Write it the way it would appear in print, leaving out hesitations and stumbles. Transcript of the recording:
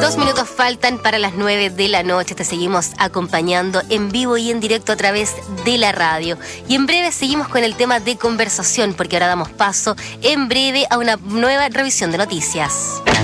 2 minutos faltan para las 9 de la noche. Te seguimos acompañando en vivo y en directo a través de la radio. Y en breve seguimos con el tema de conversación, porque ahora damos paso en breve a una nueva revisión de noticias.